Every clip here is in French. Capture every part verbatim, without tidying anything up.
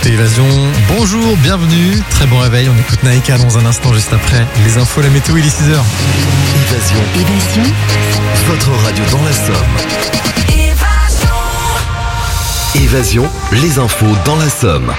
écoutez Évasion. Bonjour, bienvenue, très bon réveil. On écoute Naïka dans un instant, juste après les infos, la météo, il est six heures. Évasion. Évasion. Votre radio dans la Somme. Évasion. Évasion, les infos dans la Somme.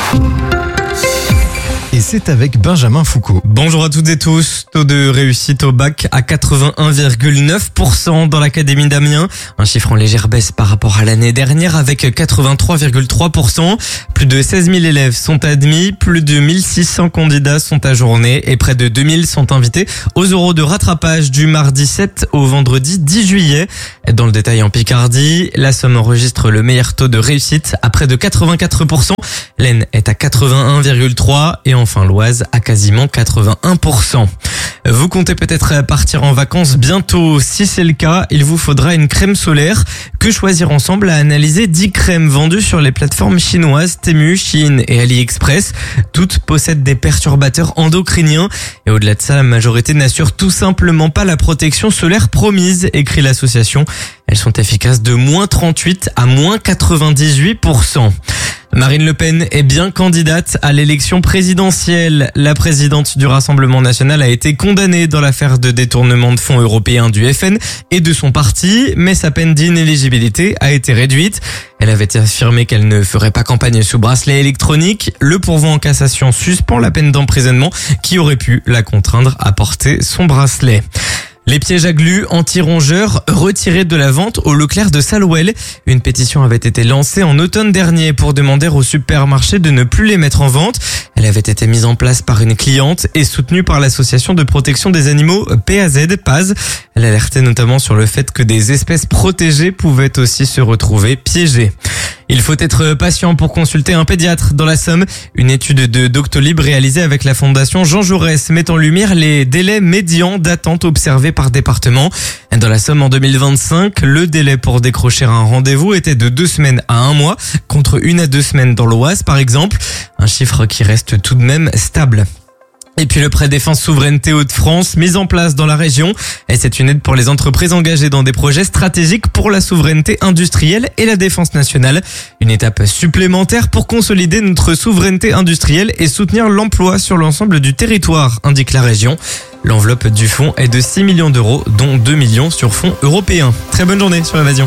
Et c'est avec Benjamin Foucault. Bonjour à toutes et tous. Taux de réussite au bac à quatre-vingt-un virgule neuf pour cent dans l'académie d'Amiens. Un chiffre en légère baisse par rapport à l'année dernière avec quatre-vingt-trois virgule trois pour cent. Plus de seize mille élèves sont admis, plus de mille six cents candidats sont ajournés et près de deux mille sont invités aux euros de rattrapage du mardi sept au vendredi dix juillet. Dans le détail en Picardie, la Somme enregistre le meilleur taux de réussite à près de quatre-vingt-quatre pour cent. L'Aisne est à quatre-vingt-un virgule trois pour cent et enfin l'Oise à quasiment quatre-vingt-un pour cent. Vous comptez peut-être partir en vacances bientôt. Si c'est le cas, il vous faudra une crème solaire. Que choisir ensemble a analysé dix crèmes vendues sur les plateformes chinoises Temu, Shein et AliExpress. Toutes possèdent des perturbateurs endocriniens. Et au-delà de ça, la majorité n'assure tout simplement pas la protection solaire promise, écrit l'association. Elles sont efficaces de moins trente-huit à moins quatre-vingt-dix-huit pour cent. Marine Le Pen est bien candidate à l'élection présidentielle. La présidente du Rassemblement national a été condamnée dans l'affaire de détournement de fonds européens du F N et de son parti, mais sa peine d'inéligibilité a été réduite. Elle avait affirmé qu'elle ne ferait pas campagne sous bracelet électronique. Le pourvoi en cassation suspend la peine d'emprisonnement qui aurait pu la contraindre à porter son bracelet. Les pièges à glu anti-rongeurs retirés de la vente au Leclerc de Salouel. Une pétition avait été lancée en automne dernier pour demander aux supermarchés de ne plus les mettre en vente. Elle avait été mise en place par une cliente et soutenue par l'association de protection des animaux P A Z, P A Z. Elle alertait notamment sur le fait que des espèces protégées pouvaient aussi se retrouver piégées. Il faut être patient pour consulter un pédiatre dans la Somme. Une étude de Doctolib réalisée avec la fondation Jean Jaurès met en lumière les délais médians d'attente observés par département. Dans la Somme en deux mille vingt-cinq, le délai pour décrocher un rendez-vous était de deux semaines à un mois, contre une à deux semaines dans l'Oise par exemple. Un chiffre qui reste tout de même stable. Et puis le prêt défense souveraineté Hauts-de-France, mis en place dans la région. Et c'est une aide pour les entreprises engagées dans des projets stratégiques pour la souveraineté industrielle et la défense nationale. Une étape supplémentaire pour consolider notre souveraineté industrielle et soutenir l'emploi sur l'ensemble du territoire, indique la région. L'enveloppe du fonds est de six millions d'euros, dont deux millions sur fonds européens. Très bonne journée sur Évasion.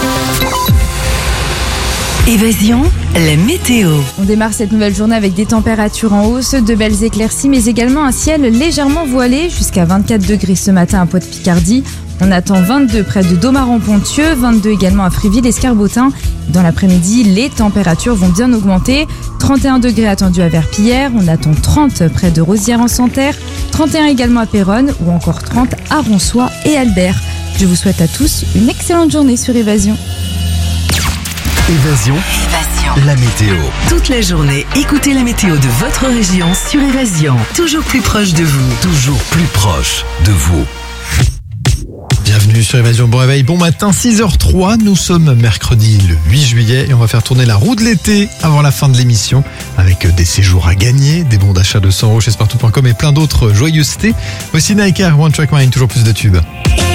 Évasion, la météo. On démarre cette nouvelle journée avec des températures en hausse, de belles éclaircies, mais également un ciel légèrement voilé, jusqu'à vingt-quatre degrés ce matin à Poix-de-Picardie. On attend vingt-deux près de Domaran-Ponthieu, vingt-deux également à Fréville-Escarbotin. Dans l'après-midi, les températures vont bien augmenter. trente et un degrés attendus à Verpillière, on attend trente près de Rosières-en-Santerre, trente et un également à Péronne ou encore trente à Ronsois et Albert. Je vous souhaite à tous une excellente journée sur Évasion. Évasion. Évasion. La météo. Toute la journée, écoutez la météo de votre région sur Évasion. Toujours plus proche de vous. Toujours plus proche de vous. Bienvenue sur Évasion, bon réveil, bon matin, six heures trois, nous sommes mercredi le huit juillet et on va faire tourner la roue de l'été avant la fin de l'émission avec des séjours à gagner, des bons d'achat de cent euros chez spartou point com et plein d'autres joyeusetés. Voici Naïka, One Track Mind, toujours plus de tubes.